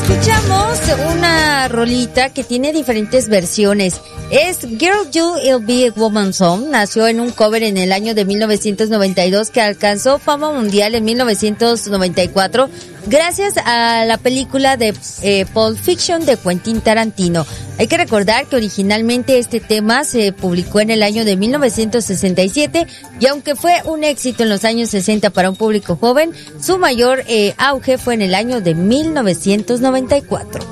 Escuchamos una rolita que tiene diferentes versiones. Es Girl You Will Be a Woman Song. Nació en un cover en el año de 1992 que alcanzó fama mundial en 1994 gracias a la película de Pulp Fiction de Quentin Tarantino. Hay que recordar que originalmente este tema se publicó en el año de 1967 y aunque fue un éxito en los años 60 para un público joven, su mayor auge fue en el año de 1994.